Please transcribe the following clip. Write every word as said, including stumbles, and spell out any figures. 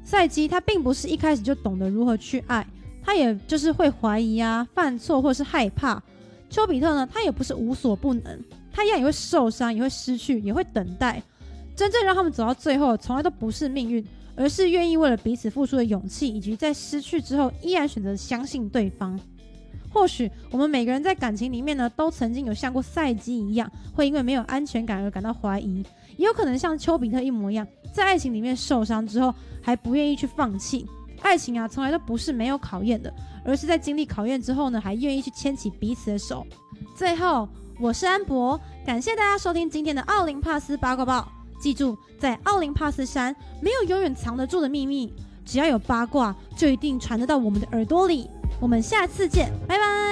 赛基他并不是一开始就懂得如何去爱，他也就是会怀疑啊、犯错或者是害怕。丘比特呢，他也不是无所不能，他一样也会受伤，也会失去，也会等待。真正让他们走到最后，从来都不是命运，而是愿意为了彼此付出的勇气，以及在失去之后依然选择相信对方。或许我们每个人在感情里面呢，都曾经有像过赛基一样，会因为没有安全感而感到怀疑，也有可能像丘比特一模一样，在爱情里面受伤之后还不愿意去放弃。爱情啊，从来都不是没有考验的，而是在经历考验之后呢，还愿意去牵起彼此的手。最后，我是安博，感谢大家收听今天的奥林帕斯八卦报。记住，在奥林帕斯山没有永远藏得住的秘密，只要有八卦，就一定传得到我们的耳朵里。我们下次见，拜拜。